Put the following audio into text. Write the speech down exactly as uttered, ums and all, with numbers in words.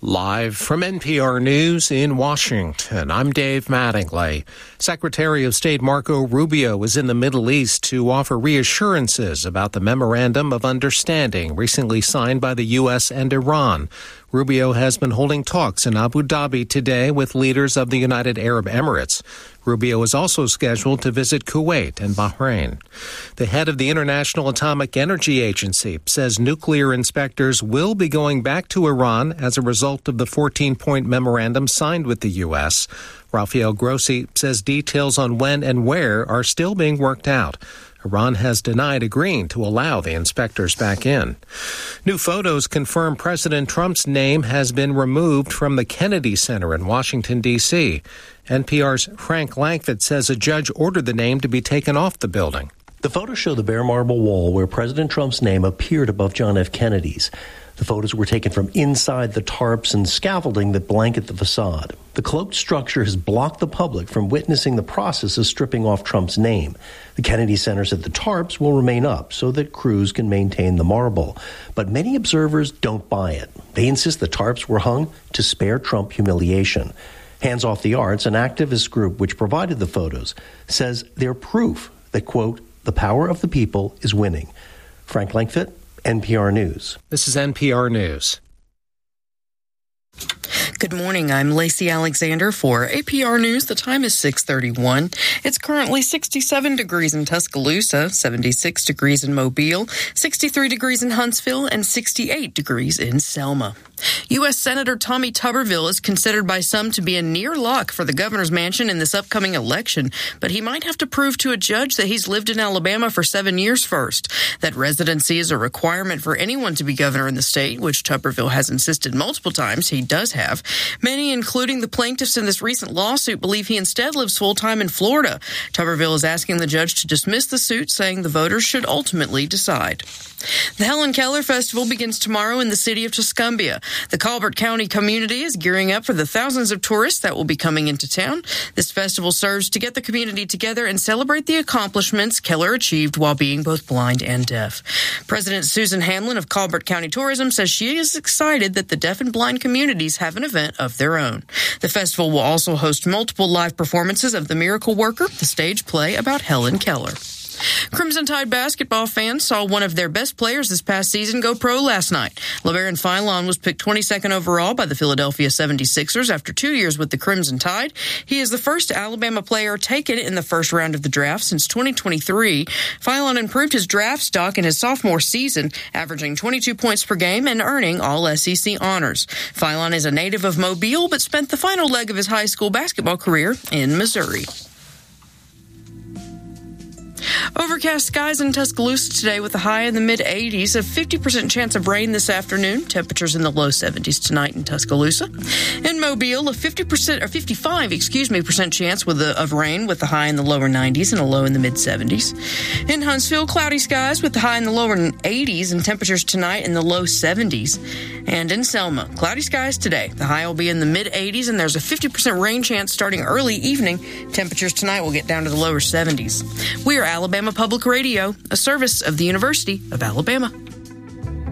Live from N P R News in Washington, I'm Dave Mattingly. Secretary of State Marco Rubio is in the Middle East to offer reassurances about the Memorandum of Understanding recently signed by the U S and Iran. Rubio has been holding talks in Abu Dhabi today with leaders of the United Arab Emirates. Rubio is also scheduled to visit Kuwait and Bahrain. The head of the International Atomic Energy Agency says nuclear inspectors will be going back to Iran as a result of the fourteen-point memorandum signed with the U S. Rafael Grossi says details on when and where are still being worked out. Iran has denied agreeing to allow the inspectors back in. New photos confirm President Trump's name has been removed from the Kennedy Center in Washington, D C N P R's Frank Langfitt says a judge ordered the name to be taken off the building. The photos show the bare marble wall where President Trump's name appeared above John F. Kennedy's. The photos were taken from inside the tarps and scaffolding that blanket the facade. The cloaked structure has blocked the public from witnessing the process of stripping off Trump's name. The Kennedy Center said the tarps will remain up so that crews can maintain the marble. But many observers don't buy it. They insist the tarps were hung to spare Trump humiliation. Hands Off the Arts, an activist group which provided the photos, says they're proof that, quote, the power of the people is winning. Frank Langfitt, N P R News. This is N P R News. Good morning. I'm Lacey Alexander for A P R News. The time is six thirty-one. It's currently sixty-seven degrees in Tuscaloosa, seventy-six degrees in Mobile, sixty-three degrees in Huntsville, and sixty-eight degrees in Selma. U S. Senator Tommy Tuberville is considered by some to be a near lock for the governor's mansion in this upcoming election, but he might have to prove to a judge that he's lived in Alabama for seven years first, that residency is a requirement for anyone to be governor in the state, which Tuberville has insisted multiple times he does have. Many, including the plaintiffs in this recent lawsuit, believe he instead lives full-time in Florida. Tuberville is asking the judge to dismiss the suit, saying the voters should ultimately decide. The Helen Keller Festival begins tomorrow in the city of Tuscumbia. The Colbert County community is gearing up for the thousands of tourists that will be coming into town. This festival serves to get the community together and celebrate the accomplishments Keller achieved while being both blind and deaf. President Susan Hamlin of Colbert County Tourism says she is excited that the deaf and blind communities have an event of their own. The festival will also host multiple live performances of The Miracle Worker, the stage play about Helen Keller. Crimson Tide basketball fans saw one of their best players this past season go pro last night. LeBaron Philon was picked twenty-second overall by the Philadelphia seventy-sixers after two years with the Crimson Tide. He is the first Alabama player taken in the first round of the draft since twenty twenty-three. Philon improved his draft stock in his sophomore season, averaging twenty-two points per game and earning all S E C honors. Philon is a native of Mobile, but spent the final leg of his high school basketball career in Missouri. Overcast skies in Tuscaloosa today with a high in the mid-eighties, a fifty percent chance of rain this afternoon. Temperatures in the low seventies tonight in Tuscaloosa. In Mobile, a fifty percent or fifty-five, excuse me, percent chance with a, of rain with a high in the lower nineties and a low in the mid-seventies. In Huntsville, cloudy skies with the high in the lower eighties and temperatures tonight in the low seventies. And in Selma, cloudy skies today. The high will be in the mid-eighties and there's a fifty percent rain chance starting early evening. Temperatures tonight will get down to the lower seventies. We are Alabama Public Radio, a service of the University of Alabama.